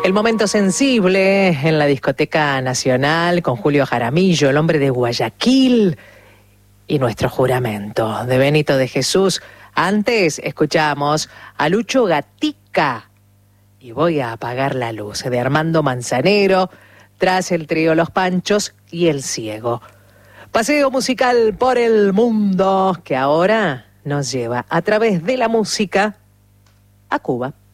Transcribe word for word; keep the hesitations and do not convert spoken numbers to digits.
El momento sensible en la discoteca nacional con Julio Jaramillo, el hombre de Guayaquil, y nuestro juramento de Benito de Jesús. Antes escuchamos a Lucho Gatica y Voy a apagar la luz de Armando Manzanero, tras el trío Los Panchos y El Ciego. Paseo musical por el mundo que ahora nos lleva a través de la música a Cuba.